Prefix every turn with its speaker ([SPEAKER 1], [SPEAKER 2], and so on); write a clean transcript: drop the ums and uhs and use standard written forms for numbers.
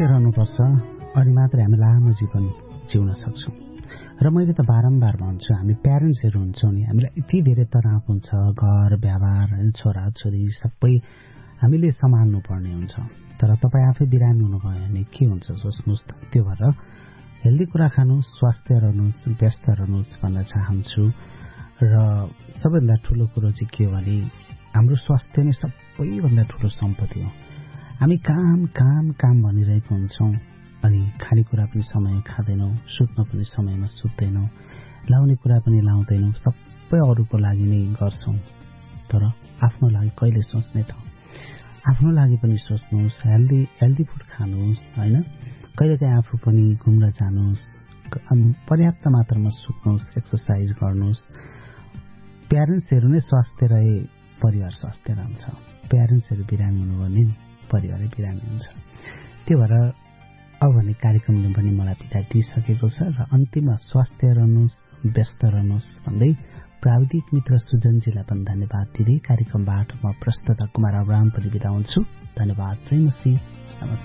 [SPEAKER 1] स्वास्थ्य रहनुपर्छ अनि मात्रै हामी लामो जीवन जिउन सक्छौँ। र मैले त बारम्बार भन्छु, हामी प्यारेन्ट्सहरू हुन्छौँ नि, हामीलाई यति धेरै तनाव हुन्छ, घर व्यवहार छोराछोरी सबै हामीले सम्हाल्नु पर्ने हुन्छ। तर तपाईँ आफै बिरामी हुनुभयो भने के हुन्छ सोच्नुहोस् त। त्यो भएर हेल्दी कुरा खानुहोस्, स्वास्थ्य रहनुहोस्, व्यस्त रहनुहोस् भन्न चाहन्छु। र सबैभन्दा ठुलो कुरो चाहिँ के हो भने हाम्रो स्वास्थ्य नै सबैभन्दा ठुलो सम्पत्ति हो। हामी काम काम काम भनिरहेको हुन्छौँ अनि खानेकुरा पनि समयमा खाँदैनौँ, सुत्न पनि समयमा सुत्दैनौँ, लाउने कुरा पनि लाउँदैनौँ, सबै अरूको लागि नै गर्छौँ। तर आफ्नो लागि कहिले सोच्ने त? आफ्नो लागि पनि सोच्नुहोस्, हेल्दी फुड खानुहोस् होइन। कहिलेकाहीँ आफू पनि घुम्न जानुहोस्, पर्याप्त मात्रामा सुत्नुहोस्, एक्सर्साइज गर्नुहोस्। प्यारेन्ट्सहरू नै स्वास्थ्य रहे परिवार स्वास्थ्य रहन्छ। प्यारेन्ट्सहरू बिरामी हुनु भने परिवारै बिरामी हुन्छ। त्यो भएर अब भने कार्यक्रमले पनि मलाई बिदा दिइसकेको छ र अन्तिममा स्वास्थ्य रहनुहोस्, व्यस्त रहनुहोस् भन्दै प्राविधिक मित्र सुजनजीलाई पनि धन्यवाद दिँदै कार्यक्रमबाट म प्रस्तुता कुमार अब्राहम पनि बिदा हुन्छु। धन्यवाद। जय मसी। नमस्कार।